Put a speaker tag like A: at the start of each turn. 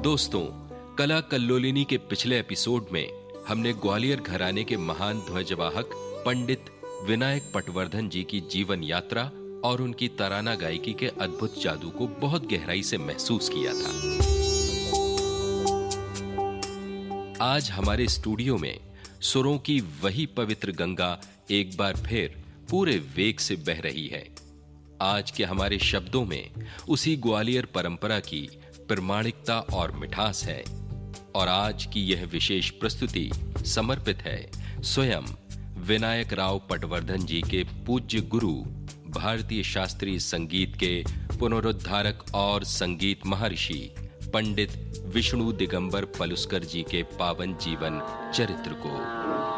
A: दोस्तों, कला कल्लोलिनी के पिछले एपिसोड में हमने ग्वालियर घराने के महान ध्वजवाहक पंडित विनायक पटवर्धन जी की जीवन यात्रा और उनकी तराना गायकी के अद्भुत जादू को बहुत गहराई से महसूस किया था। आज हमारे स्टूडियो में सुरों की वही पवित्र गंगा एक बार फिर पूरे वेग से बह रही है। आज के हमारे शब्दों में उसी ग्वालियर परंपरा की प्रामाणिकता और मिठास है और आज की यह विशेष प्रस्तुति समर्पित है स्वयं विनायक राव पटवर्धन जी के पूज्य गुरु, भारतीय शास्त्रीय संगीत के पुनरुद्धारक और संगीत महर्षि पंडित विष्णु दिगंबर पलुस्कर जी के पावन जीवन चरित्र को।